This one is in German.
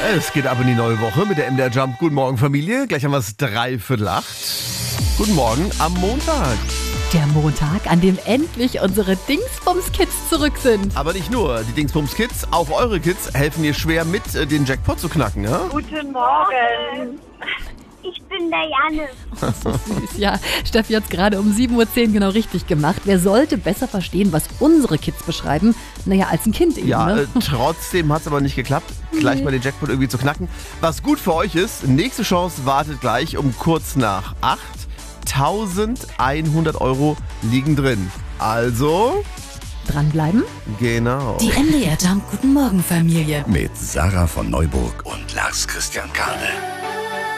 Es geht ab in die neue Woche mit der MDR Jump. Guten Morgen, Familie. Gleich haben wir es 7:45. Guten Morgen am Montag. Der Montag, an dem endlich unsere Dingsbums-Kids zurück sind. Aber nicht nur die Dingsbums-Kids, auch eure Kids helfen mir schwer mit, den Jackpot zu knacken. Ja? Guten Morgen. Ich bin der Janne. So süß, ja. Steffi hat es gerade um 7:10 Uhr genau richtig gemacht. Wer sollte besser verstehen, was unsere Kids beschreiben? Naja, als ein Kind eben. Ja, ne? Trotzdem hat es aber nicht geklappt, gleich mal den Jackpot irgendwie zu knacken. Was gut für euch ist, nächste Chance wartet gleich um kurz nach 8. 1.100 Euro liegen drin. Also, Dranbleiben. genau. Die MDR Jump Guten Morgen Familie. Mit Sarah von Neuburg und Lars Christian Kade.